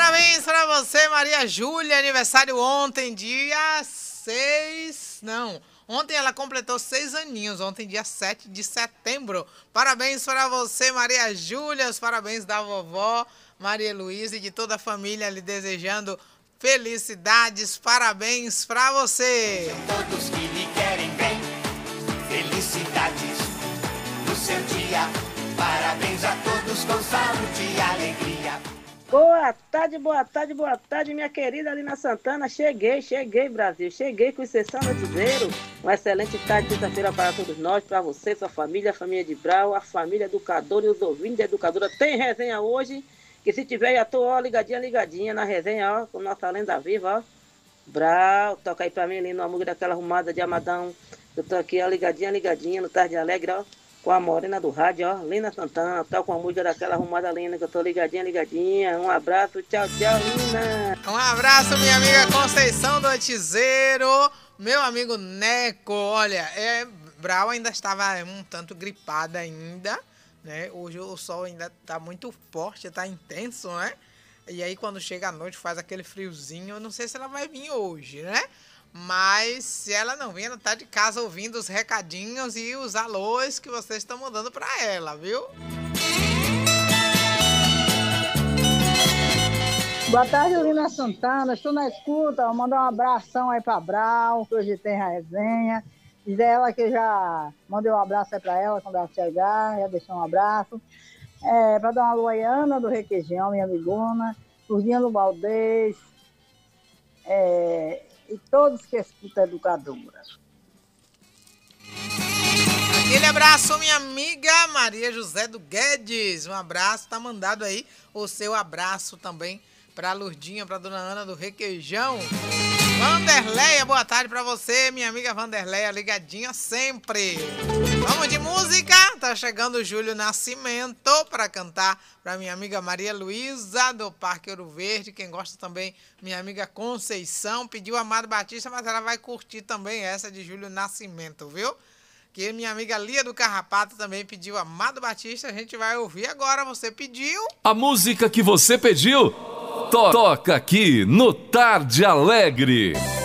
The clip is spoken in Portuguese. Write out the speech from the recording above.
Parabéns pra você, Maria Júlia, aniversário ontem, dia 6. Não, ontem ela completou 6 aninhos, ontem dia 7 de setembro. Parabéns pra você, Maria Júlia, os parabéns da vovó Maria Luísa e de toda a família lhe desejando felicidades, parabéns pra você. Todos que lhe querem bem, felicidades no seu dia. Parabéns a todos com saúde e alegria. Boa tarde, boa tarde, boa tarde, minha querida Alina Santana. Cheguei, Brasil. Cheguei com Sessão Notizeiro. Uma excelente tarde de terça-feira para todos nós, para você, sua família, a família de Brau, a família educadora e os ouvintes da educadora. Tem resenha hoje, que se tiver, já tô, ó, ligadinha na resenha, ó, com nossa lenda viva, ó. Brau, toca aí pra mim, ali no amor daquela arrumada de Amadão. Eu tô aqui, ó, ligadinha, no Tarde Alegre, ó. Com a morena do rádio, ó, Lina Santana, tá com a música daquela arrumada linda, que eu tô ligadinha. Um abraço, tchau, Lina. Um abraço, minha amiga Conceição do Otizeiro, meu amigo Neco. Olha, Brau ainda estava um tanto gripada ainda, né? Hoje o sol ainda tá muito forte, tá intenso, né? E aí quando chega a noite faz aquele friozinho, eu não sei se ela vai vir hoje, né? Mas se ela não vir, ela tá de casa ouvindo os recadinhos e os alôs que vocês estão mandando pra ela, viu? Boa tarde, Lina Santana. Estou na escuta. Vou mandar um abração aí pra Brau, que hoje tem a resenha. Dizer ela que já mandei um abraço aí pra ela quando ela chegar, já deixou um abraço. Pra dar uma alô aí, Ana do Requeijão, minha amigona, Lurdinha do Valdez, e todos que escutam a educadora. Aquele abraço, minha amiga Maria José do Guedes. Um abraço, tá mandado aí o seu abraço também pra Lurdinha, pra dona Ana do Requeijão. Vanderleia, boa tarde pra você, minha amiga Vanderleia, ligadinha sempre. Vamos de música, tá chegando o Júlio Nascimento pra cantar pra minha amiga Maria Luísa do Parque Ouro Verde. Quem gosta também, minha amiga Conceição, pediu Amado Batista, mas ela vai curtir também essa de Júlio Nascimento, viu? Que minha amiga Lia do Carrapato também pediu Amado Batista, a gente vai ouvir agora, você pediu. A música que você pediu, toca aqui no Tarde Alegre.